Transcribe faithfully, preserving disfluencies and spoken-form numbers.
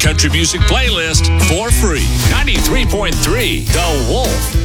country music playlist for free. ninety-three point three The Wolf.